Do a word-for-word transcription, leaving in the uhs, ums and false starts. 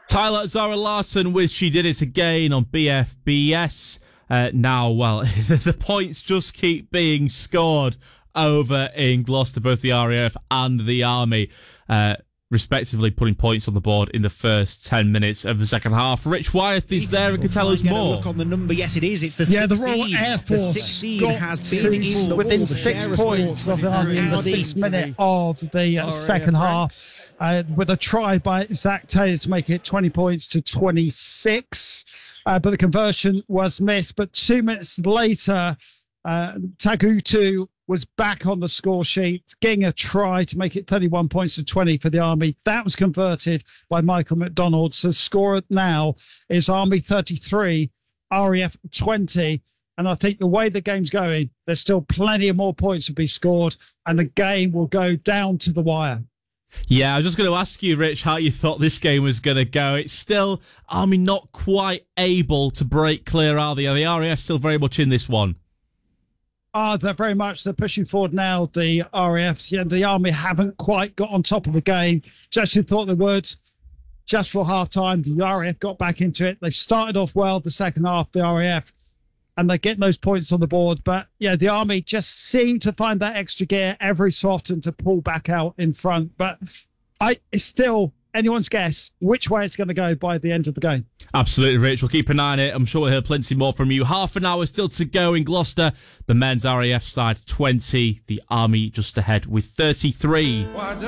Tyler Zara Larson with She Did It Again on B F B S. Uh, now, well, the points just keep being scored over in Gloucester, both the R A F and the Army, uh, respectively putting points on the board in the first ten minutes of the second half. Rich Wyeth is there and can tell us get more. A look on the number. Yes, it is. It's the yeah, sixteen. The Royal Air Force the sixteen got has been in the within wall. six The points of the Army in the sixth minute of the uh, second half, uh, with a try by Zach Taylor to make it twenty points to twenty-six. Uh, but the conversion was missed. But two minutes later, uh, Tagutu was back on the score sheet, getting a try to make it thirty-one points to twenty for the Army. That was converted by Michael McDonald. So score now is Army thirty-three, R A F twenty. And I think the way the game's going, there's still plenty of more points to be scored, and the game will go down to the wire. Yeah, I was just going to ask you, Rich, how you thought this game was going to go. It's still Army not quite able to break clear, are they? Are the R A F still very much in this one? Ah, they're very much. They're pushing forward now, the R A Fs. Yeah, the Army haven't quite got on top of the game. Just thought they would. Just for half-time, the R A F got back into it. They've started off well the second half, the R A F, and they're getting those points on the board. But, yeah, the Army just seem to find that extra gear every so often to pull back out in front. But I it's still anyone's guess which way it's going to go by the end of the game. Absolutely, Rich. We'll keep an eye on it. I'm sure we'll hear plenty more from you. Half an hour still to go in Gloucester. The men's R A F side twenty, the Army just ahead with thirty-three.